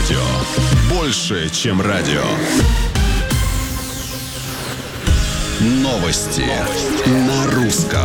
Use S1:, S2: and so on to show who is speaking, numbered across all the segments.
S1: Радио. Больше, чем радио. Новости на русском.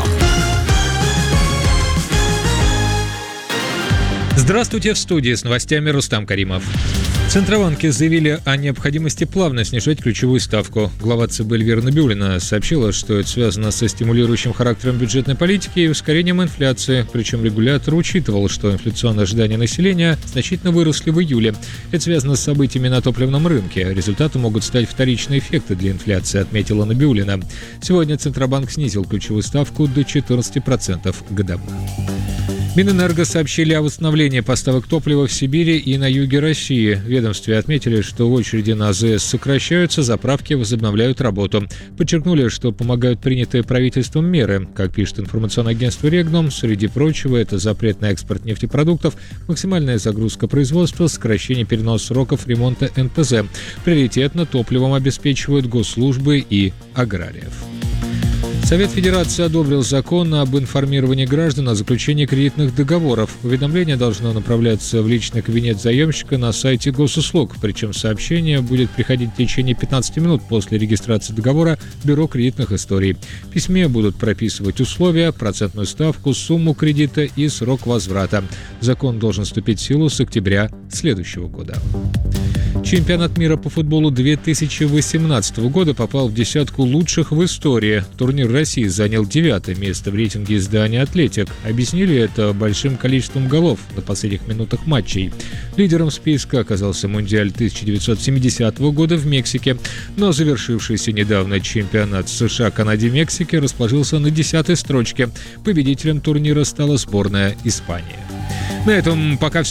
S2: Здравствуйте, в студии с новостями Рустам Каримов. Центробанки заявили о необходимости плавно снижать ключевую ставку. Глава ЦБ Эльвира Набиуллина сообщила, что это связано со стимулирующим характером бюджетной политики и ускорением инфляции. Причем регулятор учитывал, что инфляционные ожидания населения значительно выросли в июле. Это связано с событиями на топливном рынке. Результатом могут стать вторичные эффекты для инфляции, отметила Набиуллина. Сегодня Центробанк снизил ключевую ставку до 14% годовых. Минэнерго сообщили о восстановлении поставок топлива в Сибири и на юге России. В ведомстве отметили, что очереди на АЗС сокращаются, заправки возобновляют работу. Подчеркнули, что помогают принятые правительством меры. Как пишет информационное агентство «Регнум», среди прочего, это запрет на экспорт нефтепродуктов, максимальная загрузка производства, сокращение переноса сроков ремонта НПЗ. Приоритетно топливом обеспечивают госслужбы и аграриев. Совет Федерации одобрил закон об информировании граждан о заключении кредитных договоров. Уведомление должно направляться в личный кабинет заемщика на сайте госуслуг, причем сообщение будет приходить в течение 15 минут после регистрации договора в Бюро кредитных историй. В письме будут прописывать условия, процентную ставку, сумму кредита и срок возврата. Закон должен вступить в силу с октября следующего года. Чемпионат мира по футболу 2018 года попал в десятку лучших в истории. Турнир России занял 9-е место в рейтинге издания «Атлетик». Объяснили это большим количеством голов на последних минутах матчей. Лидером списка оказался Мундиаль 1970 года в Мексике, но завершившийся недавно чемпионат США, Канаде, Мексики расположился на 10-й строчке. Победителем турнира стала сборная Испании. На этом пока все.